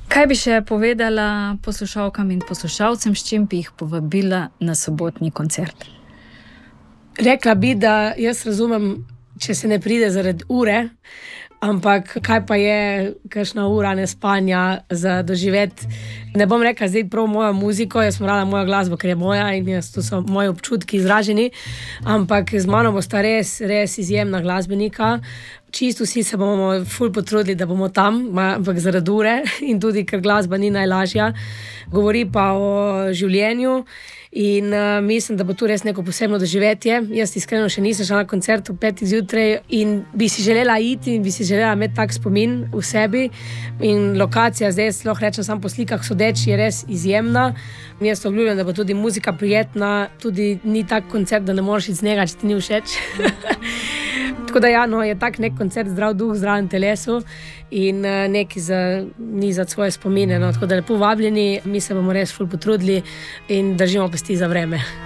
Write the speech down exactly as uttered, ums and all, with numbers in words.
Kaj bi še povedala poslušalkam in poslušalcem, s čim bi jih povabila na sobotni koncert? Rekla bi, da jaz razumem, če se ne pride zaradi ure, ampak kaj pa je kakšna ura nespanja za doživeti. Ne bom rekla zdaj prav mojo muziko, jaz sem rada mojo glasbo, ker je moja in jaz, to so moji občutki izraženi, ampak z mano bosta res, res izjemna glasbenika. Čisto vsi se bomo ful potrudili, da bomo tam, ampak zaradi ure in tudi, ker glasba ni najlažja. Govori pa o življenju in uh, mislim, da bo tu res neko posebno doživetje. Jaz iskreno še nisem šla na koncert ob petih zjutraj in bi si želela iti in bi si želela imeti tak spomin v sebi. In lokacija, zdaj lahko rečem samo po slikah sodeč, je res izjemna. Jaz obljubljam, da bo tudi muzika prijetna, tudi ni tak koncert, da ne moreš iti z njega, če ti ni všeč. Tako da ja, no, je tak nek koncert, zdrav duh, zdravem telesu in uh, neki za nizati svoje spomine. No. Tako da lepo vabljeni, mi se bomo res ful potrudili in držimo pesti za vreme.